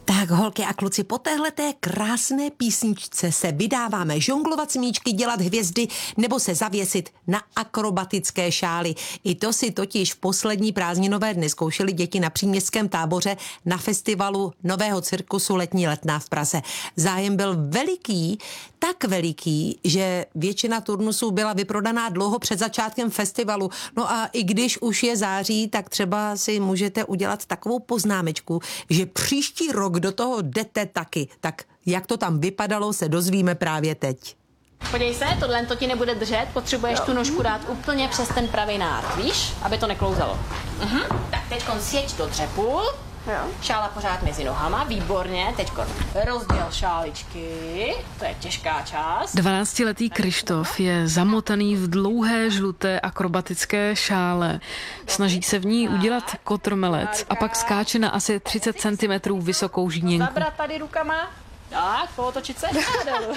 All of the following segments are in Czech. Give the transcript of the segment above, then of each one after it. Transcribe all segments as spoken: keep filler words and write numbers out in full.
Tak holky a kluci, po téhleté krásné písničce se vydáváme žonglovat smíčky, dělat hvězdy nebo se zavěsit na akrobatické šály. I to si totiž v poslední prázdninové dny zkoušeli děti na příměstském táboře na festivalu nového cirkusu Letní letná v Praze. Zájem byl veliký, tak veliký, že většina turnusů byla vyprodaná dlouho před začátkem festivalu. No a i když už je září, tak třeba si můžete udělat takovou poznámečku, že příští rok do toho jdete taky. Tak jak to tam vypadalo, se dozvíme právě teď. Podívej se, tohle to ti nebude držet, potřebuješ tu nožku dát úplně přes ten pravý nárt, víš, aby to neklouzalo. Mhm. Tak teďkon sjeď do dřepu, jo. Šála pořád mezi nohama, výborně, teďkon rozděl šáličky, to je těžká část. dvanáctiletý Krištof je zamotaný v dlouhé žluté akrobatické šále. Snaží se v ní udělat kotrmelec a pak skáče na asi třicet centimetrů vysokou žíněnku. Zabrat tady rukama, tak, pootočit se a dolů.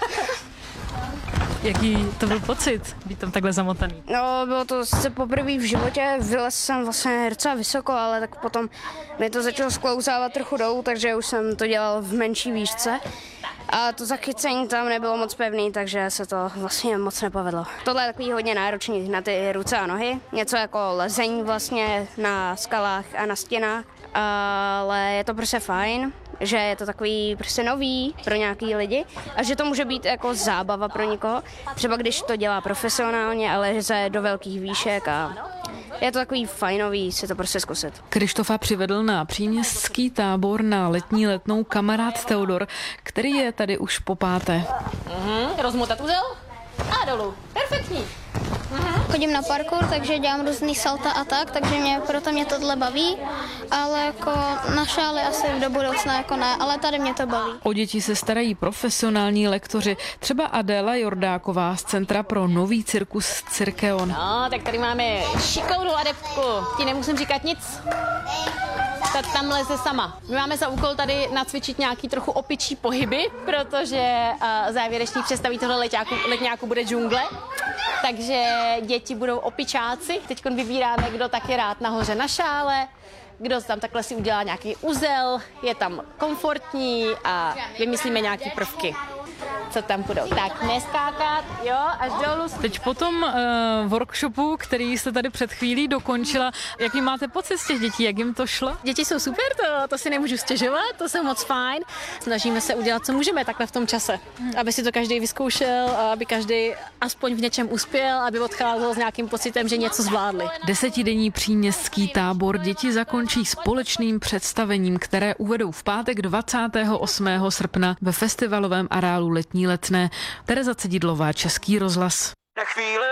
Jaký to byl pocit, být tam takhle zamotaný? No, bylo to sice poprvé v životě, vylez jsem vlastně docela vysoko, ale tak potom mi to začalo sklouzávat trochu dolů, takže už jsem to dělal v menší výšce. A to zachycení tam nebylo moc pevný, takže se to vlastně moc nepovedlo. Tohle je takový hodně náročný na ty ruce a nohy, něco jako lezení vlastně na skalách a na stěnách, ale je to prostě fajn, že je to takový prostě nový pro nějaký lidi a že to může být jako zábava pro někoho, třeba když to dělá profesionálně, ale že do velkých výšek a je to takový fajnový si to prostě zkusit. Krištofa přivedl na příměstský tábor na letní letnou kamarád Teodor, který je tady už po páté. Mhm, rozmotat uzel a dolů. Perfektní. Uhum. Chodím na parkour, takže dělám různý salta a tak, takže mě, proto mě tohle baví, ale jako na šály asi do budoucna jako ne, ale tady mě to baví. O děti se starají profesionální lektoři, třeba Adéla Jordáková z Centra pro nový cirkus Cirkeon. No, tak tady máme šikovnou adeptku, ti nemusím říkat nic. Tak tam leze sama. My máme za úkol tady nacvičit nějaký trochu opičí pohyby, protože uh, závěrečný představí tohle leťáku, letňáku bude džungle. Takže děti budou opičáci. Teď vybíráme, kdo tak je rád nahoře na šále, kdo tam takhle si udělá nějaký uzel, je tam komfortní a vymyslíme nějaký prvky, co tam budou. Tak neskákat, jo, až dolů. Teď po tom uh, workshopu, který jste tady před chvílí dokončila, jaký máte pocit z těch dětí, jak jim to šlo? Děti jsou super, to, to si nemůžu stěžovat, to jsou moc fajn. Snažíme se udělat, co můžeme takhle v tom čase, aby si to každý vyzkoušel, aby každý aspoň v něčem uspěl, aby odcházel s nějakým pocitem, že něco zvládli. Desetidenní příměstský tábor děti zakončí společným představením, které uvedou v pátek dvacátého osmého srpna ve festivalovém areálu Letní letné. Tereza Cedidlová, Český rozhlas. Na chvíli